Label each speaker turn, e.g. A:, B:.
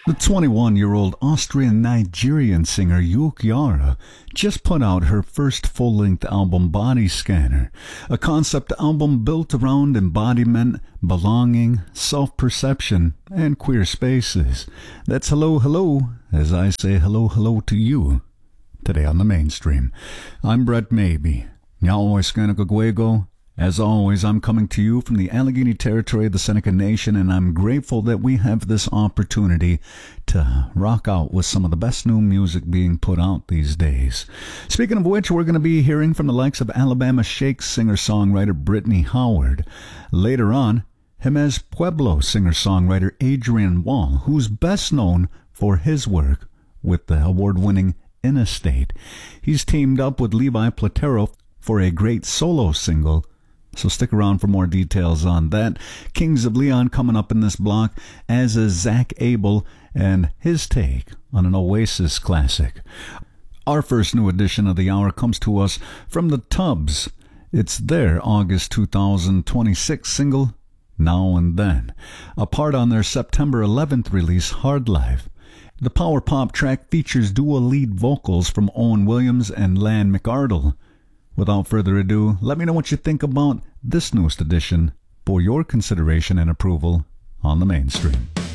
A: The 21-year-old Austrian-Nigerian singer Yuki Yara just put out her first full-length album, Body Scanner, a concept album built around embodiment, belonging, self-perception, and queer spaces. That's hello, hello, as I say hello, hello to you. Today on the Mainstream, I'm Brett Maybe. Nyao Escanacagüego. As always, I'm coming to you from the Allegheny territory of the Seneca Nation, and I'm grateful that we have this opportunity to rock out with some of the best new music being put out these days. Speaking of which, we're going to be hearing from the likes of Alabama Shakes singer-songwriter Brittany Howard. Later on, Jemez Pueblo singer-songwriter Adrian Wall, who's best known for his work with the award-winning In a State. He's teamed up with Levi Platero for a great solo single, so stick around for more details on that. Kings of Leon coming up in this block, as is Zach Abel and his take on an Oasis classic. Our first new edition of the hour comes to us from the Tubbs. It's their August 2026 single, Now and Then, a part on their September 11th release, Hard Life. The power pop track features dual lead vocals from Owen Williams and Lan McArdle. Without further ado, let me know what you think about this newest edition for your consideration and approval on the Mainstream.